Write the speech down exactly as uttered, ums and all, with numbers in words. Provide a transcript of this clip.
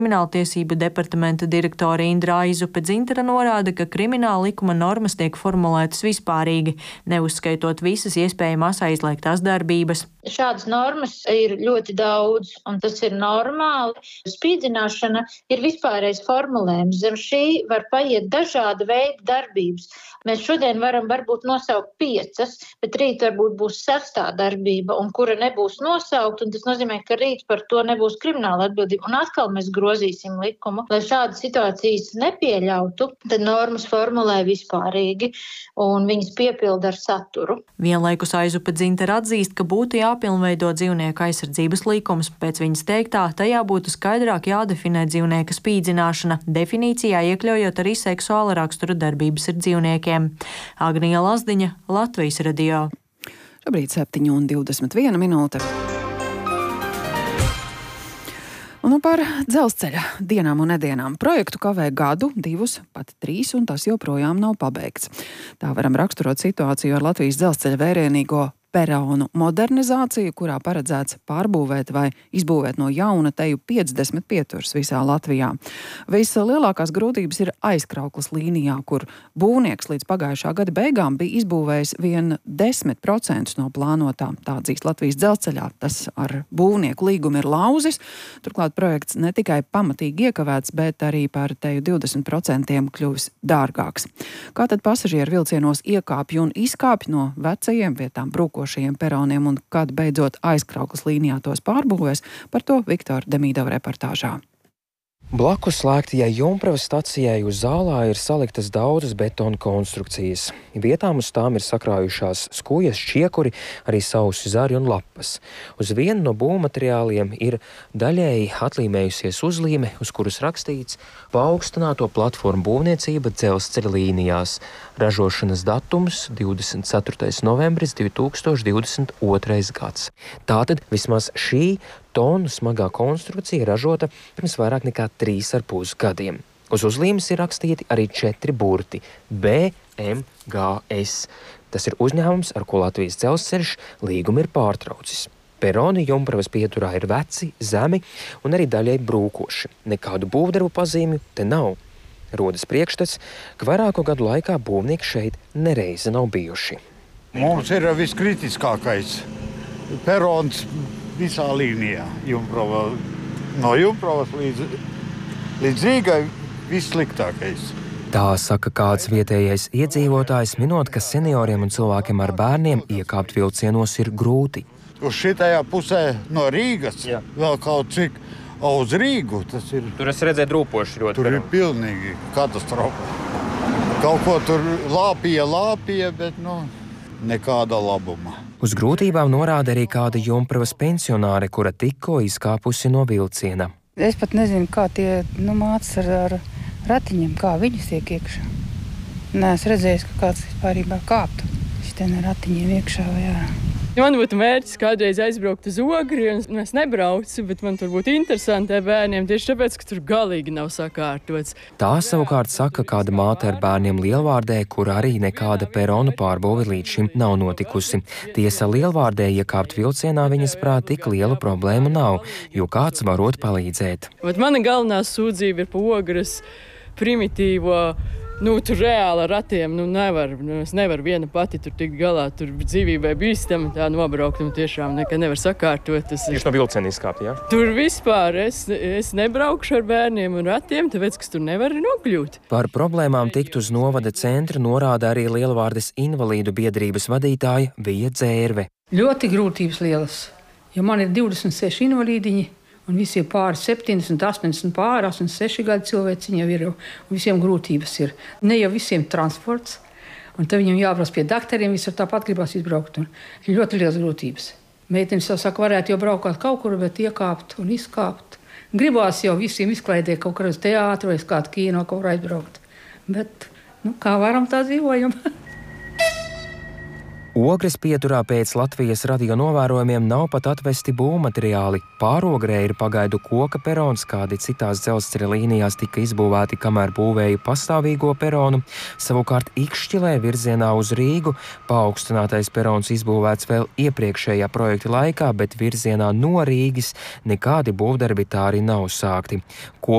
Krimināltiesību departamenta direktore Indra Aizupe-Dzintara norāda, ka krimināla likuma normas tiek formulētas vispārīgi, neuzskaitot visas iespējamās aizliegtās darbības. Šādas normas ir ļoti daudz, un tas ir normāli. Spīdzināšana ir vispārējais formulējums. Zem šī var paiet dažāda veida darbības. Mēs šodien varam varbūt nosaukt piecas, bet rīt varbūt būs sestā darbība, un kura nebūs nosaukt, un tas nozīmē, ka rīt par to nebūs krimināla atbildība. Un atkal mēs grozīsim likumu, lai šādas situācijas nepieļautu, tad normas formulē vispārīgi, un viņas piepilda ar saturu. Vienlaikus Aizupe-Dzintara atzīst, ka būtu jāpilnveido dzīvnieku aizsardzības likums. Pēc viņas teiktā, tajā būtu skaidrāk jādefinē dzīvnieka spīdzināšana, definīcijā iekļaujot arī seksuāla rakstura darbības ar dzīvniekiem. Agnija Lazdiņa, Latvijas radio. Šobrīd septiņi un divdesmit viena minūte. Un par dzelzceļa dienām un nedienām. Projektu kavē gadu, divus, pat trīs, un tas joprojām nav pabeigts. Tā varam raksturot situāciju ar Latvijas dzelzceļa vērienīgo peronu modernizāciju, kurā paredzēts pārbūvēt vai izbūvēt no jauna teju piecdesmit pieturas visā Latvijā. Vislielākās grūtības ir aizkrauklas līnijā, kur būvnieks līdz pagājušā gada beigām bija izbūvējis vien desmit procentus no plānotā. Tā atzīst Latvijas dzelzceļā. Tas ar būvnieku līgumu ir lauzis. Turklāt projekts ne tikai pamatīgi iekavēts, bet arī par teju divdesmit procentiem kļuvis dārgāks. Kā tad pasažieru vilcienos iekāpj un izkāpj no vecajiem vietām brūko šiem peroniem un kad beidzot aizkrauklas līnijā tos pārbūvēs, par to Viktora Demīdova reportāžā. Blakus slēgtajai Jumpravas stacijai uz Zālā ir saliktas daudzas betona konstrukcijas. Vietām uz tām ir sakrājušās skujas, šķiekuri, arī sausi zari un lapas. Uz vienu no būvmateriāliem ir daļēji atlīmējusies uzlīme, uz kuras rakstīts paaugstināto platformu būvniecība dzelzceļa līnijās. Ražošanas datums divdesmit ceturtais novembris divi tūkstoši divdesmit otrais gads. Tātad vismaz šī tonu smagā konstrukcija ražota pirms vairāk nekā trīs ar pus gadiem. Uz uzlīmes ir rakstīti arī četri burti – B M G S. Tas ir uzņēmums, ar ko Latvijas dzelzceļš līgumu ir pārtraucis. Peroni Jumpravas pieturā ir veci, zemi un arī daļai brūkoši. Nekādu būvdarbu pazīmju te nav. Rodas priekšstats, ka vairāku gadu laikā būvnieki šeit nereizi nav bijuši. Mums ir viskritiskākais perons visā līnijā. Jumprava, no Jumpravas līdz, līdz Rīgai vissliktākais. Tā saka kāds vietējais iedzīvotājs, minot, ka senioriem un cilvēkiem ar bērniem iekāpt vilcienos ir grūti. Uz šitajā pusē no Rīgas Jā. Vēl kaut cik uz Rīgu. Tas ir, tur es redzēju drūpoši ļoti. Tur ir pilnīgi katastrofa. Kaut ko tur lāpīja, lāpīja, bet nu, nekāda labuma. Uz grūtībām norāda arī kāda Jumpravas pensionāre, kura tikko izkāpusi no vilciena. Es pat nezinu, kā tie nu, mācas ar, ar ratiņiem, kā viņus tiek iekšā. Nē, es redzēju, ka kāds vispārībā kāptu šitien ar ratiņiem iekšā vai ārā. Man būtu mērķis kādreiz aizbraukt uz Ogri, un es nebraucu, bet man tur būtu interesanti ar bērniem, tieši tāpēc, ka tur galīgi nav sakārtots. Tā savukārt saka kāda māte ar bērniem Lielvārdē, kur arī nekāda perona pārbūve līdz šim nav notikusi. Tiesa Lielvārdē iekāpt vilcienā viņas prāt tik liela problēma nav, jo kāds varot palīdzēt. Bet mana galvenā sūdzība ir pa Ogras primitīvo. Nu, tur reāli ar ratiem nu, nevar, nu, es nevaru viena pati tur tikt galā, tur dzīvībai bīstami tā nobraukt, un tiešām nekad nevar sakārtot. Tas Jūs no vilciena izkāpt, jā? Tur vispār es, es nebraukšu ar bērniem un ratiem, tāpēc, ka tur nevar nokļūt. Par problēmām tikt uz novada centra norāda arī Lielvārdes invalīdu biedrības vadītāja Vija Dzērve. Ļoti grūtības lielas, jo man ir divdesmit seši invalīdiņi, un visiem pāri septiņdesmit, astoņdesmit pāri, astoņdesmit seši gadi cilvēciņi jau ir, un visiem grūtības ir. Ne jau visiem transports, un tad viņam jābrauc pie dakteriem, visur tāpat gribās izbraukt, un ļoti liels grūtības. Meitenes jau saka, varētu jau braukāt kaut kur, bet iekāpt un izkāpt. Gribās jau visiem izklaidēt kaut kur uz teātru, vai kādu kino, kaut kur aizbraukt. Bet, nu, kā varam tā dzīvojam. Ogres pieturā pēc Latvijas radio novērojumiem nav pat atvesti būvmateriāli. Pārogrē ir pagaidu koka perons, kādi citās dzelzceļa līnijās tika izbūvēti, kamēr būvēja pastāvīgo peronu. Savukārt Ikšķilē virzienā uz Rīgu paaugstinātais perons izbūvēts vēl iepriekšējā projekta laikā, bet virzienā no Rīgas nekādi būvdarbi tā arī nav sākti.